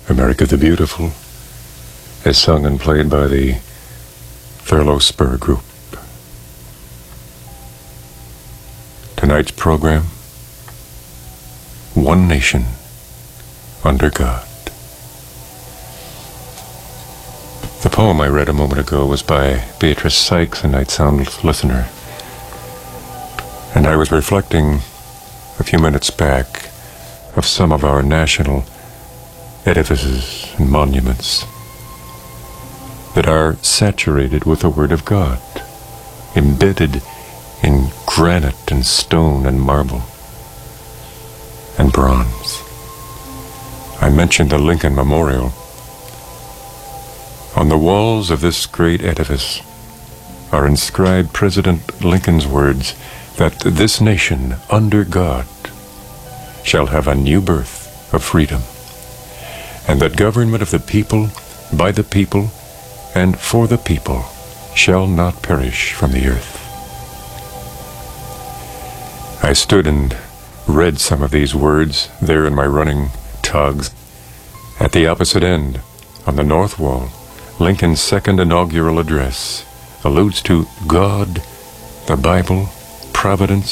America the Beautiful is sung and played by the Thurlow Spur Group. Tonight's program, One Nation Under God. The poem I read a moment ago was by Beatrice Sykes, a Night Sound listener. And I was reflecting a few minutes back of some of our national edifices and monuments that are saturated with the Word of God, embedded in granite and stone and marble and bronze. I mentioned the Lincoln Memorial. On the walls of this great edifice are inscribed President Lincoln's words that this nation, under God, shall have a new birth of freedom, and that government of the people, by the people, and for the people shall not perish from the earth. I stood and read some of these words there in my running togs. At the opposite end, on the north wall, Lincoln's second inaugural address alludes to God, the Bible, Providence,